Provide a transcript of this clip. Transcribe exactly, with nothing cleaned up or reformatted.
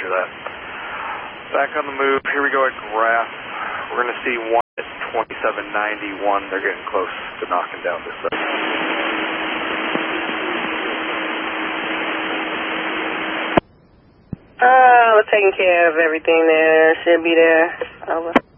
Roger that. Back on the move. Here we go at Graff. We're going to see one at twenty-seven ninety-one. They're getting close to knocking down this side. Uh, we're taking care of everything there. Should be there. Over.